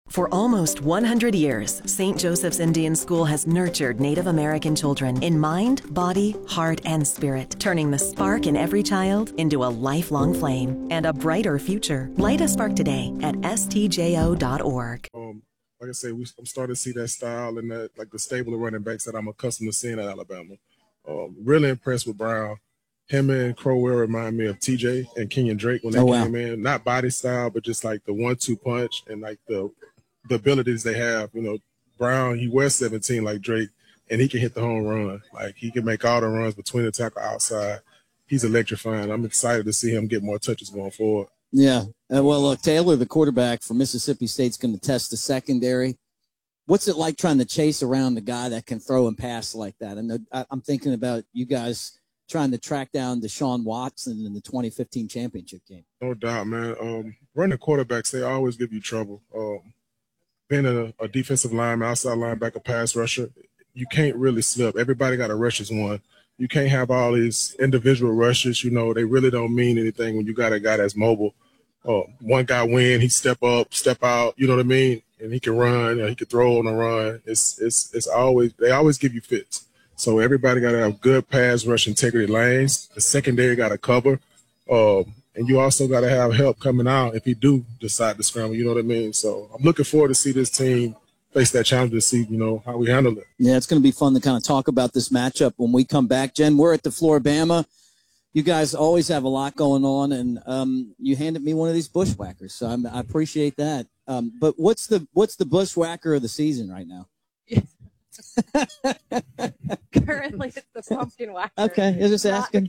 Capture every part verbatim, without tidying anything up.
For almost one hundred years, Saint Joseph's Indian School has nurtured Native American children in mind, body, heart, and spirit, turning the spark in every child into a lifelong flame and a brighter future. Light a spark today at S T J O dot org. Um, like I said, we, I'm starting to see that style and that, like the stable of running backs that I'm accustomed to seeing at Alabama. Um, really impressed with Brown. Him and Crowell remind me of T J and Kenyon Drake when they oh, came wow. in. Not body style, but just like the one two punch and like the the abilities they have. You know, Brown, he wears seventeen like Drake, and he can hit the home run. Like, he can make all the runs between the tackle outside. He's electrifying. I'm excited to see him get more touches going forward. Yeah. Uh, well, look, Taylor, the quarterback for Mississippi State's going to test the secondary. What's it like trying to chase around the guy that can throw and pass like that? And I'm thinking about you guys trying to track down Deshaun Watson in the twenty fifteen championship game. No doubt, man. Um, running quarterbacks, they always give you trouble. Um, being a, a defensive lineman, outside linebacker, pass rusher, you can't really slip. Everybody got to rush as one. You can't have all these individual rushes. You know, they really don't mean anything when you got a guy that's mobile. Uh, one guy win, he step up, step out, you know what I mean? And he can run, you know, he can throw on the run. It's it's it's always they always give you fits. So everybody got to have good pass rush integrity lanes. The secondary got to cover, um, and you also got to have help coming out if you do decide to scramble. You know what I mean? So I'm looking forward to see this team face that challenge to see, you know, how we handle it. Yeah, it's going to be fun to kind of talk about this matchup when we come back. Jen, we're at the Floribama. You guys always have a lot going on, and um, you handed me one of these bushwhackers, so I'm, I appreciate that. Um, but what's the what's the bushwhacker of the season right now? Currently, it's the pumpkin whacker. Okay, you're just asking.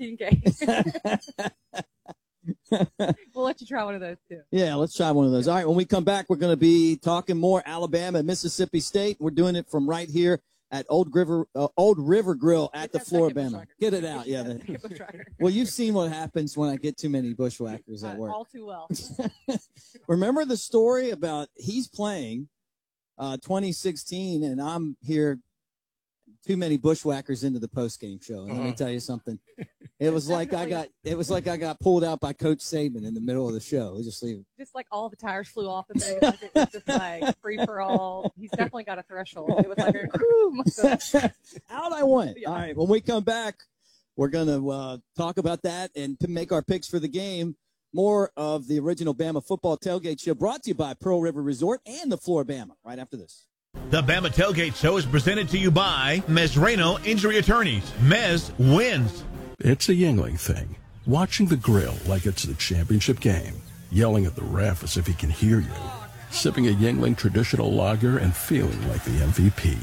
We'll let you try one of those too. Yeah, let's try one of those. All right, when we come back, we're going to be talking more Alabama and Mississippi State. We're doing it from right here at Old River uh, Old River Grill at the Floribama. Get it out, yeah. The, well, you've seen what happens when I get too many bushwhackers at work. Uh, all too well. Remember the story about he's playing uh, twenty sixteen, and I'm here too many bushwhackers into the postgame show. And uh-huh. Let me tell you something. It was like I got it was like I got pulled out by Coach Saban in the middle of the show. We just leave. Just like all the tires flew off the thing. Like it was just like free for all. He's definitely got a threshold. It was like a boom. Out I went. Yeah. All right. When we come back, we're gonna uh, talk about that and to make our picks for the game. More of the original Bama Football Tailgate Show brought to you by Pearl River Resort and the Floribama right after this. The Bama Tailgate Show is presented to you by Mesrano Injury Attorneys. Mez wins. It's a Yingling thing. Watching the grill like it's the championship game. Yelling at the ref as if he can hear you. Sipping a Yingling traditional lager and feeling like the M V P.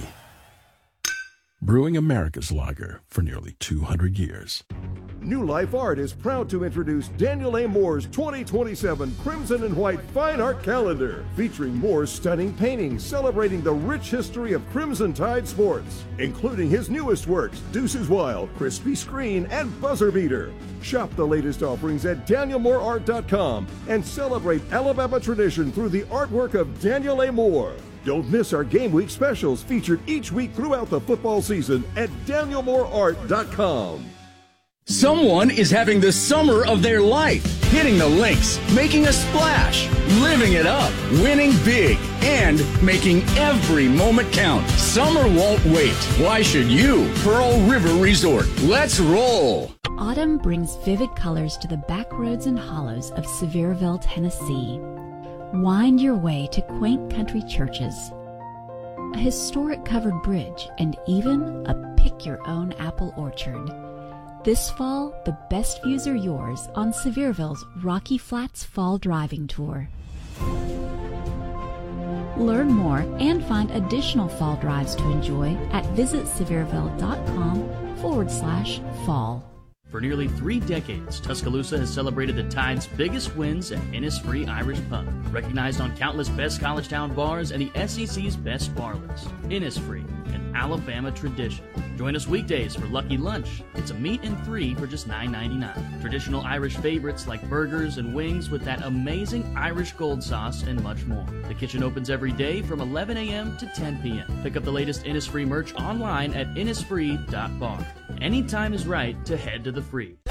Brewing America's lager for nearly two hundred years. New Life Art is proud to introduce Daniel A. Moore's twenty twenty-seven Crimson and White Fine Art Calendar, featuring Moore's stunning paintings celebrating the rich history of Crimson Tide sports, including his newest works, Deuces Wild, Crispy Screen, and Buzzer Beater. Shop the latest offerings at daniel moore art dot com and celebrate Alabama tradition through the artwork of Daniel A. Moore. Don't miss our Game Week specials featured each week throughout the football season at daniel moore art dot com. Someone is having the summer of their life, hitting the links, making a splash, living it up, winning big, and making every moment count. Summer won't wait. Why should you? Pearl River Resort. Let's roll. Autumn brings vivid colors to the back roads and hollows of Sevierville, Tennessee. Wind your way to quaint country churches, a historic covered bridge, and even a pick-your-own apple orchard. This fall, the best views are yours on Sevierville's Rocky Flats Fall Driving Tour. Learn more and find additional fall drives to enjoy at visitsevierville.com forward slash fall. For nearly three decades, Tuscaloosa has celebrated the Tide's biggest wins at Innisfree Irish Pub, recognized on countless Best College Town bars and the S E C's Best Bar List. Innisfree, an Alabama tradition. Join us weekdays for Lucky Lunch. It's a meat and three for just nine ninety-nine. Traditional Irish favorites like burgers and wings with that amazing Irish gold sauce and much more. The kitchen opens every day from eleven a.m. to ten p.m. Pick up the latest Innisfree merch online at innisfree dot bar. Any time is right to head to the free.